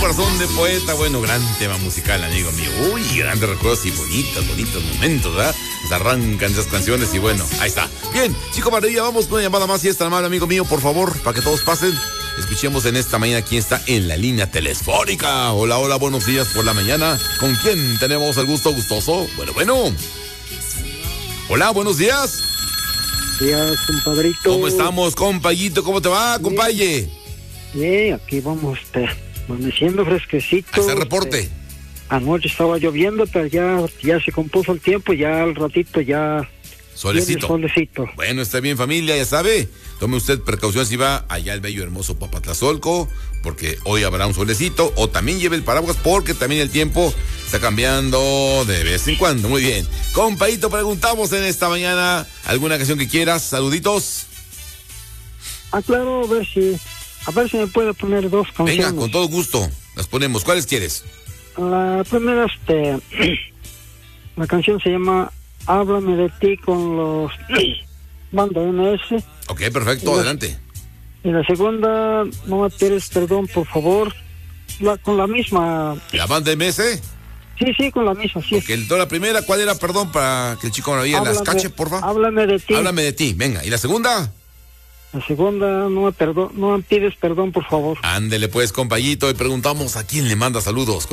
corazón de poeta. Bueno, gran tema musical, amigo mío. Uy, grandes recuerdos y bonitos momentos, ¿verdad? Se arrancan esas canciones y bueno, ahí está. Bien, Chico Maravilla, vamos con una llamada más, si es tan amable, amigo mío, por favor, para que todos pasen. Escuchemos en esta mañana quién está en la línea telefónica. Hola, hola, buenos días por la mañana. ¿Con quién tenemos el gusto gustoso? Bueno. Hola, buenos días. Días, compadrito. ¿Cómo estamos, compayito? ¿Cómo te va, compaye? Bien, aquí vamos, amaneciendo fresquecito. Hacer reporte. Anoche estaba lloviendo, pero ya se compuso el tiempo, ya al ratito ya... Solecito. Solecito. Bueno, está bien, familia, ya sabe. Tome usted precaución si va allá al bello hermoso Papatlazolco, porque hoy habrá un solecito, o también lleve el paraguas, porque también el tiempo está cambiando de vez en cuando. Muy bien. Compaito, preguntamos en esta mañana alguna canción que quieras. Saluditos. Claro, a ver si me puede poner dos canciones. Venga, con todo gusto. Las ponemos. ¿Cuáles quieres? La primera, la canción se llama Háblame de ti con los Banda MS. Ok, perfecto, adelante. Y la segunda, No me pides perdón, por favor. Con la misma. ¿La Banda MS? Sí, con la misma, sí. Ok, la primera, ¿cuál era, perdón, para que el Chico Maravilla las cache, por favor? Háblame de ti. Háblame de ti, venga. ¿Y la segunda? La segunda, no me pides perdón, por favor. Ándele pues, compayito, y preguntamos a quién le manda saludos.